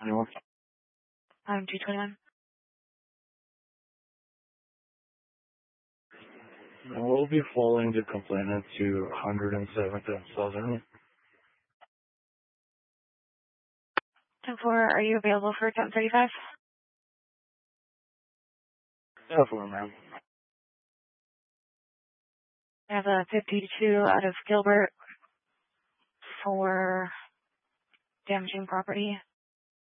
221. I'm 221. And we'll be following the complainant to 107th and Southern. 10-4, are you available for 10:35? Yeah, for ma'am. I have a 52 out of Gilbert for damaging property.